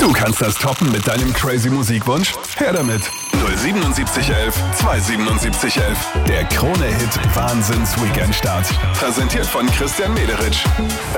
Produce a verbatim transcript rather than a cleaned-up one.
Du kannst das toppen mit deinem crazy Musikwunsch? Her damit. null siebenundsiebzig elf zweihundertsiebenundsiebzig elf. Der Krone-Hit Wahnsinns-Weekend-Start. Präsentiert von Christian Mederitsch.